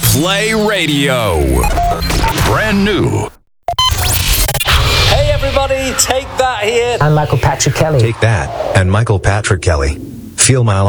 Play Radio. Brand new. Hey everybody, Take That here. I'm Michael Patrick Kelly. Take That and Michael Patrick Kelly. Feel my